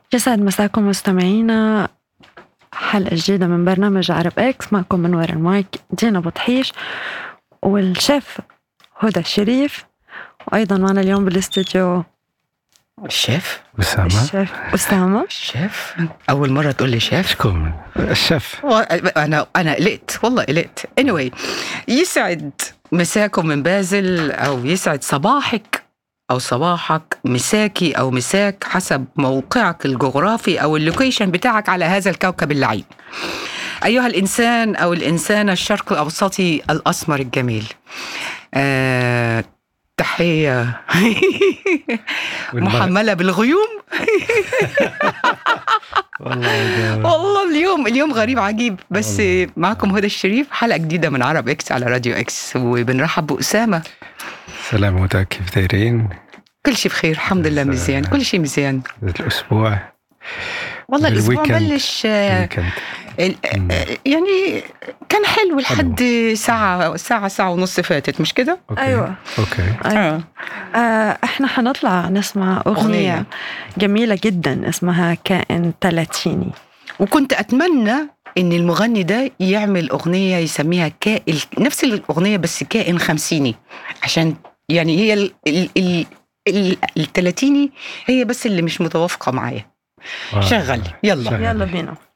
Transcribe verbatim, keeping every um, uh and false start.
يسعد مساكم مستمعينا، حلقة جديدة من برنامج عرب اكس. معكم من وراء المايك دينا بطحيش والشيف هدى الشريف، وأيضا معنا اليوم بالاستوديو الشيف أسامة. الشيف أسامة. الشيف أول مرة تقول لي شيف. شكون الشيف؟ أنا أنا قلقت والله قلقت. anyway يسعد مساكم من بازل، أو يسعد صباحك أو صباحك، مساكي أو مساك حسب موقعك الجغرافي أو اللوكيشن بتاعك على هذا الكوكب اللعين. أيها الإنسان أو الإنسان الشرق الأوسطي الأسمر الجميل، آه تحية محملة بالغيوم. والله اليوم اليوم غريب عجيب. بس معكم هدى الشريف، حلقة جديدة من عرب اكس على راديو اكس، وبنرحب بأسامة. سلام هدى، كيف دايرين؟ كل شيء بخير الحمد لله، مزيان، كل شيء مزيان. الأسبوع والله الأسبوع بلش يعني كان حلو لحد ساعة ساعة ساعة ونص فاتت، مش كده؟ أوكي. أيوة. أوكي. أيوة. آه احنا حنطلع نسمع أغنية, أغنية جميلة جدا اسمها كائن تلاتيني، وكنت أتمنى إن المغني ده يعمل أغنية يسميها كائن، نفس الأغنية بس كائن خمسيني، عشان يعني هي ال ال ال ال التلاتيني هي بس اللي مش متوافقة معايا. شغل يلا شغل. يلا بينا.